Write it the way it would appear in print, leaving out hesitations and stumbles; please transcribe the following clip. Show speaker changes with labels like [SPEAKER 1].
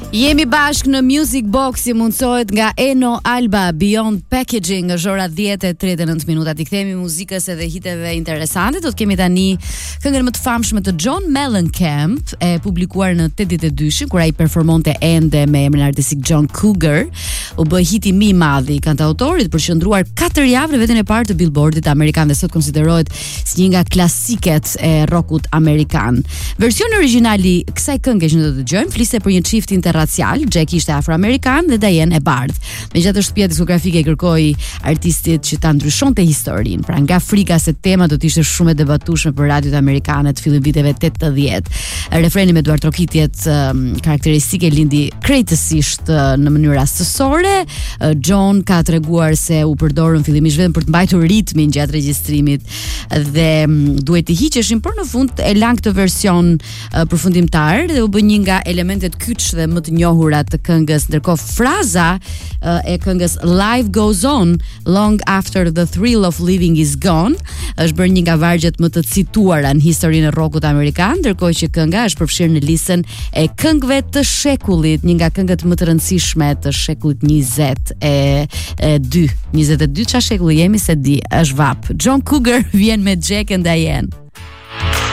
[SPEAKER 1] Jemi bashkë në Music Box, i mundsohet nga Eno Alba, Beyond Packaging, është ora 10:39 minuta. I kthemi muzikës edhe hiteve interesante. Do të kemi tani këngën më të famshme të John Mellencamp, e publikuar në 82-shin, kur ai performonte ende me emrin artistik John Cougar. U bë hiti më i madh i kantautorit, përqendruar 4 javë në veten e parë të Billboardit amerikan dhe sot konsiderohet si një nga klasiket e rockut amerikan. Versioni origjinal i kësaj këngë që do të dëgjojmë fliste për një çift interracial, Jack ishte afroamerikan dhe Diane e bardh. Megjithatë shtëpia diskografike kërkoi artistit që ta ndryshonte historinë, pra nga frika se tema do të ishte shumë e debatueshme për radiot amerikane të fillim viteve 80. Refreni me duartrokitjet karakteristike lindi krejtësisht në mënyrë rastësore. John ka treguar se u përdorën fillimisht vetëm për të mbajtur ritmin gjatë regjistrimit dhe duhet të hiqeshin, por në fund e lan këtë version përfundimtar dhe u bë një nga elementet kyç dhe më të njohura të këngës, ndërkohë fraza e këngës Life Goes On Long After the Thrill of Living is Gone është bërë një nga vargjet më të cituara në historinë e rockut amerikan, ndërkohë që kënga është përfshirë në listën e këngëve të shekullit, një nga këngët më të rëndësishme të shekullit 22. 22 çfarë shekulli jemi se di, është vap. John Cougar vjen me Jack and Diane.